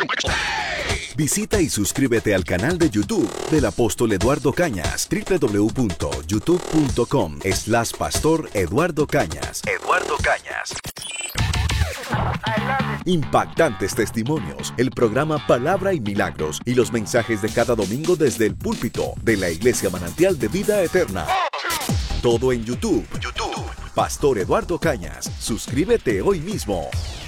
Visita y suscríbete al canal de YouTube del Apóstol Eduardo Cañas, www.youtube.com/Pastor Eduardo Cañas. Eduardo Cañas. Impactantes testimonios, el programa Palabra y Milagros y los mensajes de cada domingo desde el púlpito de la Iglesia Manantial de Vida Eterna. Todo en YouTube. Pastor Eduardo Cañas. Suscríbete hoy mismo.